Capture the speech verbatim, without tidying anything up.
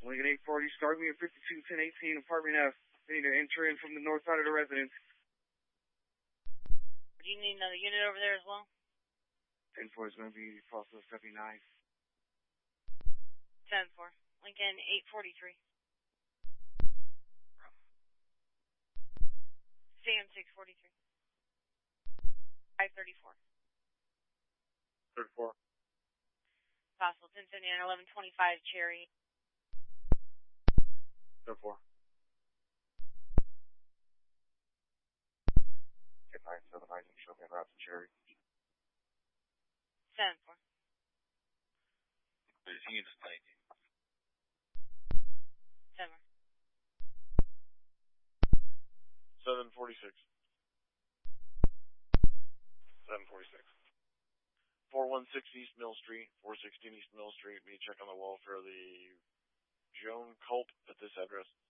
Lincoln eight forty, start me at fifty-two ten eighteen, apartment F. I need to enter in from the north side of the residence. Do you need another unit over there as well? ten four is going to be Fossil seventy-nine. ten four. Lincoln eight forty-three. Sam six forty-three. five thirty-four. thirty-four. Fossil ten seventy-nine eleven twenty-five, Cherry. thirty-four. ten nine seven nine, show me routes and Cherry. ten four. Please, you need to stay. ten four. seven forty-six. seven forty-six. four one six East Mill Street, four sixteen East Mill Street. Be check on the wall for the Joan Culp at this address.